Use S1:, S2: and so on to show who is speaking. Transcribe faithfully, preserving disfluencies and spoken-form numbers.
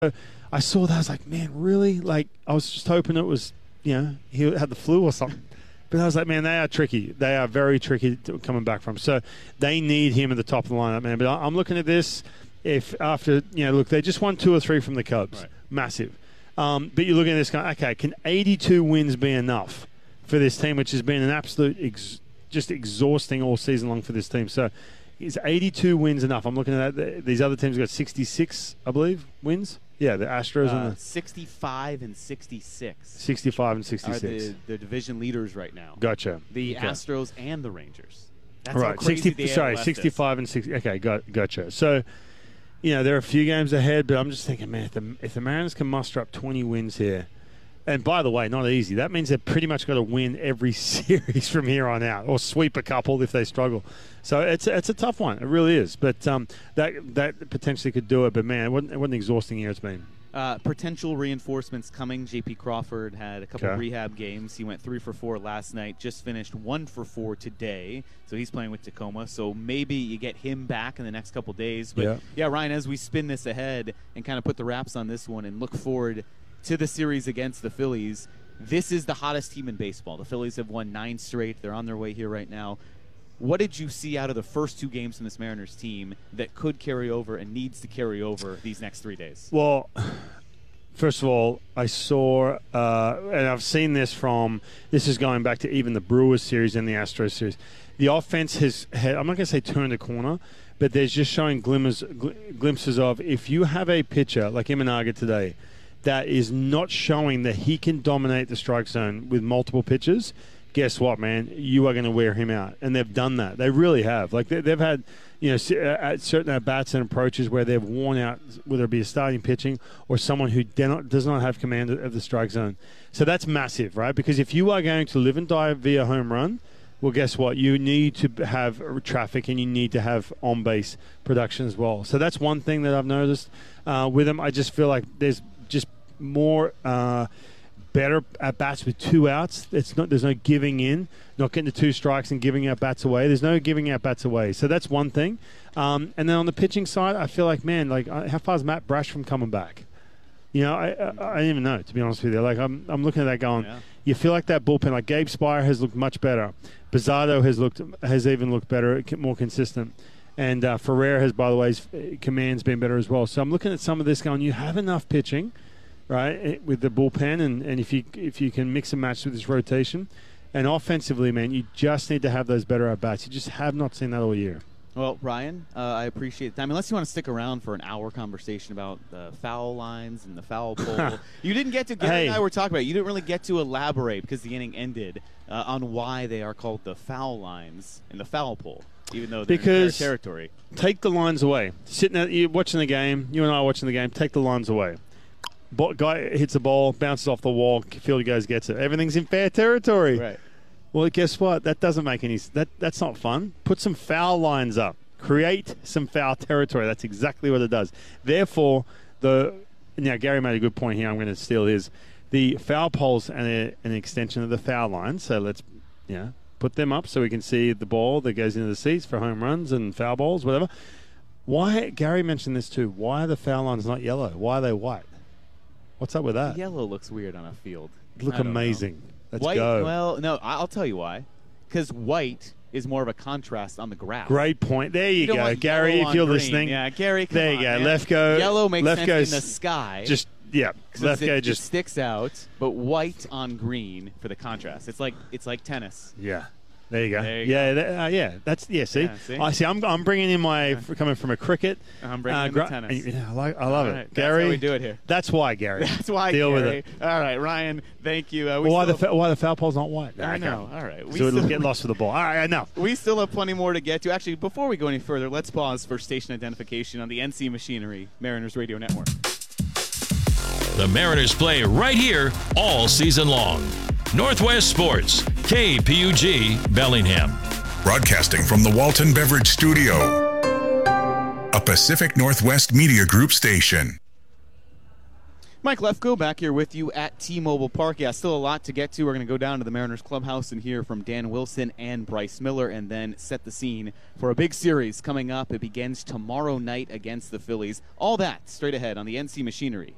S1: I saw that. I was like, man, really? Like, I was just hoping it was, you know, he had the flu or something. But I was like, man, they are tricky. They are very tricky to, coming back from. So they need him at the top of the lineup, man. But I'm looking at this. If after, you know, look, they just won two or three from the Cubs. Right. Massive. Um, but you're looking at this guy, okay, can eighty-two wins be enough for this team, which has been an absolute, ex- just exhausting all season long for this team. So is eighty-two wins enough? I'm looking at that. These other teams got sixty-six, I believe, wins. Yeah, the Astros
S2: uh,
S1: and the
S2: sixty-five and sixty-six.
S1: sixty-five and sixty-six.
S2: Are the, the division leaders right now.
S1: Gotcha.
S2: The
S1: okay.
S2: Astros and the Rangers. That's
S1: right.
S2: how crazy
S1: sixty,
S2: the
S1: sorry, sixty-five
S2: is.
S1: and sixty. Okay, got, gotcha. So, you know, there are a few games ahead, but I'm just thinking, man, if the, if the Mariners can muster up twenty wins here, and by the way, not easy. That means they've pretty much got to win every series from here on out, or sweep a couple if they struggle. So it's it's a tough one. It really is. But um, that that potentially could do it. But man, what, what an exhausting year it's been.
S2: Uh, potential reinforcements coming. J P Crawford had a couple
S1: okay.
S2: rehab games. He went three for four last night. Just finished one for four today. So he's playing with Tacoma. So maybe you get him back in the next couple days. But
S1: yeah.
S2: yeah, Ryan, as we spin this ahead and kind of put the wraps on this one and look forward to the series against the Phillies, this is the hottest team in baseball. The Phillies have won nine straight. They're on their way here right now. What did you see out of the first two games from this Mariners team that could carry over and needs to carry over these next three days?
S1: Well, first of all, I saw, uh, and I've seen this from, this is going back to even the Brewers series and the Astros series. The offense has, had, I'm not going to say turned a corner, but there's just showing glimmers, gl- glimpses of if you have a pitcher like Imanaga today that is not showing that he can dominate the strike zone with multiple pitches, guess what, man? You are going to wear him out. And they've done that. They really have. Like, they, they've had, you know, certain at-bats and approaches where they've worn out, whether it be a starting pitching or someone who not, does not have command of the strike zone. So that's massive, right? Because if you are going to live and die via home run, well, guess what? You need to have traffic and you need to have on-base production as well. So that's one thing that I've noticed uh, with them. I just feel like there's just more uh, better at bats with two outs. It's not. There's no giving in, not getting the two strikes and giving out bats away. There's no giving out bats away. So that's one thing. Um, and then on the pitching side, I feel like, man, like how far is Matt Brash from coming back? You know, I, I I didn't even know, to be honest with you. Like I'm I'm looking at that going, yeah. You feel like that bullpen, like Gabe Spire has looked much better. Bizzardo has looked has even looked better, more consistent. And uh, Ferrer has, by the way, his command's been better as well. So I'm looking at some of this going, you have enough pitching, right, with the bullpen, and, and if you if you can mix and match with this rotation. And offensively, man, you just need to have those better at-bats. You just have not seen that all year.
S2: Well, Ryan, uh, I appreciate the time. Unless you want to stick around for an hour conversation about the foul lines and the foul pole. You didn't get to, Gary
S1: hey.
S2: and I were talking about it. You didn't really get to elaborate because the inning ended uh, on why they are called the foul lines and the foul pole, even though they're
S1: because
S2: in their territory.
S1: Take the lines away. Sitting at, you're watching the game, you and I are watching the game, take the lines away. Bo- guy hits the ball, bounces off the wall, fielder goes, gets it. Everything's in fair territory.
S2: Right.
S1: Well, guess what? That doesn't make any that that's not fun. Put some foul lines up. Create some foul territory. That's exactly what it does. Therefore, the now Gary made a good point here. I'm going to steal his. The foul poles and a, an extension of the foul line. So let's, you know, put them up so we can see the ball that goes into the seats for home runs and foul balls, whatever. Why Gary mentioned this too? Why are the foul lines not yellow? Why are they white? What's up with that?
S2: Yellow looks weird on a field.
S1: Look amazing.
S2: Know.
S1: Let's
S2: white,
S1: go.
S2: Well, no, I'll tell you why. Because white is more of a contrast on the graph.
S1: Great point. There you,
S2: you
S1: go, Gary. If you're
S2: green.
S1: listening,
S2: yeah, Gary. Come
S1: there you
S2: on,
S1: go.
S2: Man.
S1: Left go.
S2: Yellow makes
S1: left
S2: sense
S1: goes,
S2: in the sky.
S1: Just yeah. Left
S2: it,
S1: go
S2: it
S1: just
S2: sticks out, but white on green for the contrast. It's like it's like tennis.
S1: Yeah. There you go.
S2: There you
S1: yeah,
S2: go.
S1: That, uh, yeah. That's yeah. See,
S2: yeah, see?
S1: I see. I'm I'm bringing in my
S2: yeah.
S1: coming from a cricket.
S2: I'm bringing
S1: uh,
S2: in the tennis.
S1: Yeah, I, like, I love
S2: All
S1: it,
S2: right,
S1: Gary.
S2: That's how we do it here.
S1: That's why, Gary.
S2: That's why,
S1: Deal
S2: Gary.
S1: with it.
S2: All right, Ryan. Thank you. Uh, we
S1: well, why the
S2: have,
S1: fa- why the foul pole's not white?
S2: I
S1: okay.
S2: know. All right. We
S1: so it'll
S2: still,
S1: get lost with the ball. All right, enough.
S2: We still have plenty more to get to. Actually, before we go any further, let's pause for station identification on the N C Machinery Mariners Radio Network.
S3: The Mariners play right here all season long. Northwest Sports, K P U G, Bellingham.
S4: Broadcasting from the Walton Beverage Studio, a Pacific Northwest Media Group station.
S2: Mike Lefko back here with you at T-Mobile Park. Yeah, still a lot to get to. We're going to go down to the Mariners clubhouse and hear from Dan Wilson and Bryce Miller and then set the scene for a big series coming up. It begins tomorrow night against the Phillies. All that straight ahead on the N C Machinery